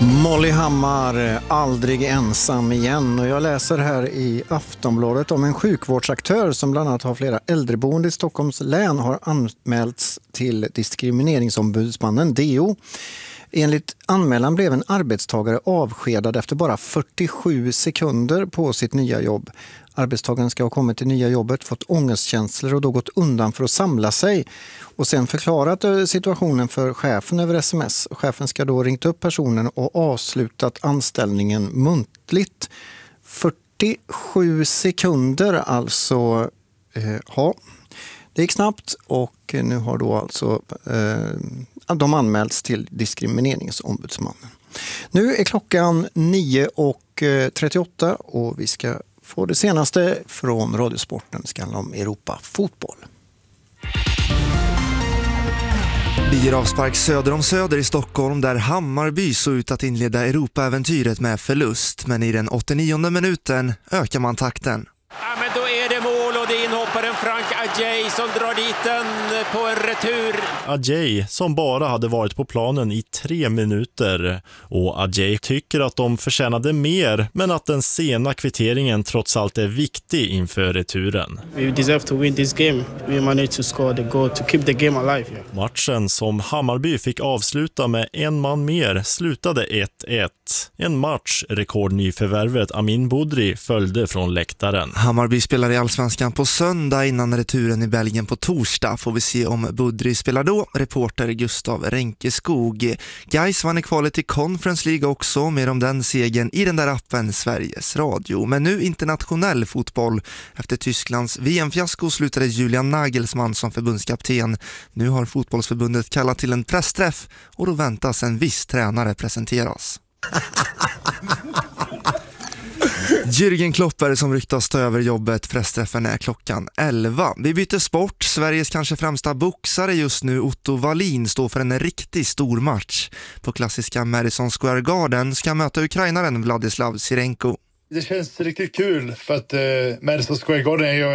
Molly Hammar, aldrig ensam igen. Och jag läser här i Aftonbladet om en sjukvårdsaktör som bland annat har flera äldreboende i Stockholms län har anmälts till diskrimineringsombudsmannen DO. Enligt anmälan blev en arbetstagare avskedad efter bara 47 sekunder på sitt nya jobb. Arbetstagaren ska ha kommit till nya jobbet, fått ångestkänslor och då gått undan för att samla sig och sen förklarat situationen för chefen över sms. Chefen ska då ringt upp personen och avslutat anställningen muntligt. 47 sekunder alltså. Det gick snabbt och nu har då alltså de anmälts till diskrimineringsombudsmannen. Nu är klockan 9:38 och vi ska få det senaste från Radiosporten. Ska handla om Europa-fotboll. Blir avspark söder om Söder i Stockholm där Hammarby såg ut att inleda Europa-äventyret med förlust. Men i den 89:e minuten ökar man takten. Ja, men då är det mål och det är inhopparen Frank Adjei som drar dit den på en retur. Adjei som bara hade varit på planen i 3 minuter. Och Adjei tycker att de förtjänade mer, men att den sena kvitteringen trots allt är viktig inför returen. We deserve to win this game. We managed to score the goal to keep the game alive. Yeah. Matchen som Hammarby fick avsluta med en man mer slutade 1-1. En match rekordnyförvärvet Amin Budri följde från läktaren. Hammarby spelar i Allsvenskan på söndag innan returen i Belgien på torsdag. Får vi se om Budri spelar då. Reporter Gustav Renkeskog. Gais vann i kvalet till Conference League också. Mer om den segern i den där appen Sveriges Radio. Men nu internationell fotboll. Efter Tysklands VM-fiasko slutade Julian Nagelsmann som förbundskapten. Nu har fotbollsförbundet kallat till en pressträff och då väntas en viss tränare presenteras. Jürgen Klopp är det som ryktas ta över jobbet. Pressträffen är klockan 11. Vi byter sport. Sveriges kanske främsta boxare just nu, Otto Wallin, står för en riktigt stor match. På klassiska Madison Square Garden ska möta ukrainaren Vladislav Sirenko. Det känns riktigt kul för att Madison Square Garden är ju